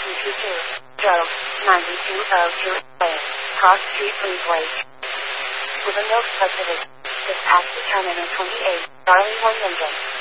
Drove 9202 Lane, Cross Street Freeway. With a milk subsidy. This past Terminal 28, Darlington, Linden.